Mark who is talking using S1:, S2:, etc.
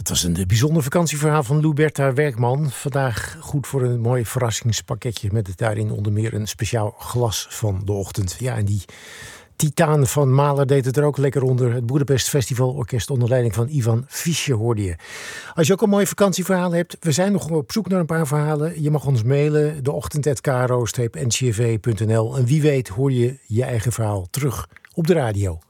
S1: Dat was een bijzonder vakantieverhaal van Louberta Werkman. Vandaag goed voor een mooi verrassingspakketje met daarin onder meer een speciaal glas van de ochtend. Ja, en die titaan van Mahler deed het er ook lekker onder. Het Budapest Festival Orkest onder leiding van Ivan Fischer hoorde je. Als je ook een mooi vakantieverhaal hebt, we zijn nog op zoek naar een paar verhalen. Je mag ons mailen, deochtend@kro-ncrv.nl. En wie weet hoor je je eigen verhaal terug op de radio.